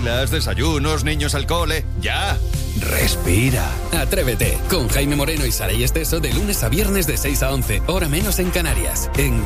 mochilas, desayunos, niños al cole. ¡Ya! Respira. Atrévete con Jaime Moreno y Saray Esteso de lunes a viernes de 6 a 11, hora menos en Canarias. En